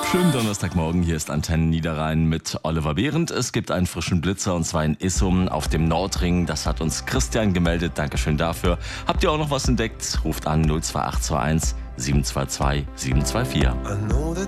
Schönen Donnerstagmorgen, hier ist Antenne Niederrhein mit Oliver Behrendt. Es gibt einen frischen Blitzer und zwar in Issum auf dem Nordring. Das hat uns Christian gemeldet, Dankeschön dafür. Habt ihr auch noch was entdeckt? Ruft an 02821 722 724.